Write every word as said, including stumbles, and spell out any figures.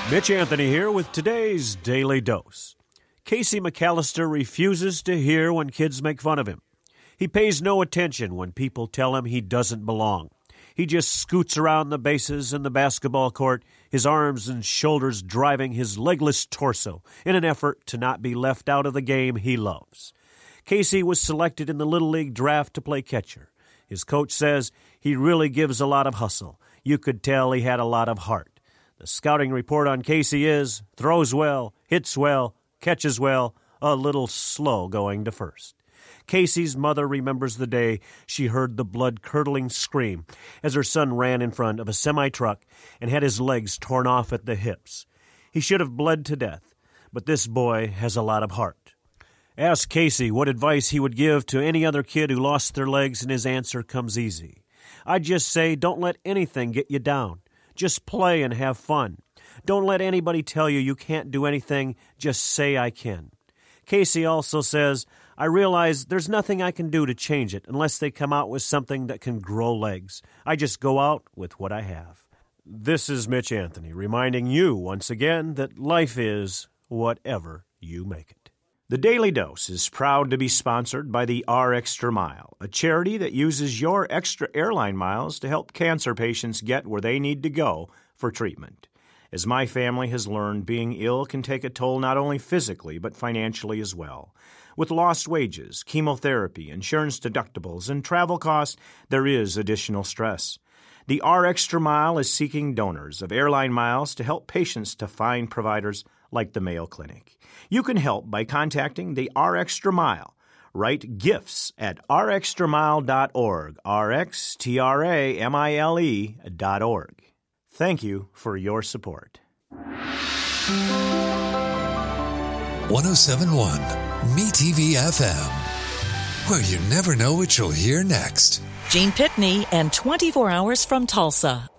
Mitch Anthony here with today's Daily Dose. Casey McAllister refuses to hear when kids make fun of him. He pays no attention when people tell him he doesn't belong. He just scoots around the bases and the basketball court, his arms and shoulders driving his legless torso in an effort to not be left out of the game he loves. Casey was selected in the Little League draft to play catcher. His coach says he really gives a lot of hustle. You could tell he had a lot of heart. The scouting report on Casey is throws well, hits well, catches well, a little slow going to first. Casey's mother remembers the day she heard the blood-curdling scream as her son ran in front of a semi-truck and had his legs torn off at the hips. He should have bled to death, but this boy has a lot of heart. Ask Casey what advice he would give to any other kid who lost their legs, and his answer comes easy. I'd just say don't let anything get you down. Just play and have fun. Don't let anybody tell you you can't do anything. Just say I can. Casey also says, I realize there's nothing I can do to change it unless they come out with something that can grow legs. I just go out with what I have. This is Mitch Anthony reminding you once again that life is whatever you make it. The Daily Dose is proud to be sponsored by the R Extra Mile, a charity that uses your extra airline miles to help cancer patients get where they need to go for treatment. As my family has learned, being ill can take a toll not only physically but financially as well. With lost wages, chemotherapy, insurance deductibles, and travel costs, there is additional stress. The R Extra Mile is seeking donors of airline miles to help patients to find providers like the Mayo Clinic. You can help by contacting the R Extra Mile. Write gifts at r extra mile dot org, R X T R A M I L E dot org. Thank you for your support. one oh seven point one M E T V F M, where you never know what you'll hear next. Gene Pitney and twenty-four hours from Tulsa